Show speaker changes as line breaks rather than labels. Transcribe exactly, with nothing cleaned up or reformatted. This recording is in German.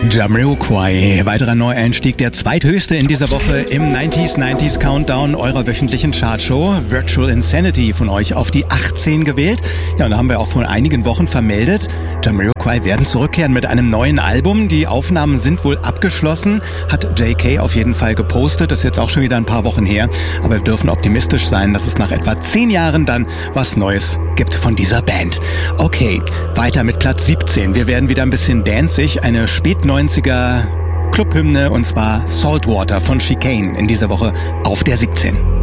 Jamiroquai, weiterer Neueinstieg, der zweithöchste in dieser Woche im neunziger neunzig Countdown eurer wöchentlichen Chartshow. Virtual Insanity von euch auf die achtzehn gewählt. Ja, und da haben wir auch vor einigen Wochen vermeldet, Jamiroquai werden zurückkehren mit einem neuen Album. Die Aufnahmen sind wohl abgeschlossen, hat J K auf jeden Fall gepostet. Das ist jetzt auch schon wieder ein paar Wochen her. Aber wir dürfen optimistisch sein, dass es nach etwa zehn Jahren dann was Neues gibt von dieser Band. Okay, weiter mit Platz siebzehn. Wir werden wieder ein bisschen danzig. Eine Spät-neunziger Clubhymne, und zwar Saltwater von Chicane in dieser Woche auf der siebzehn.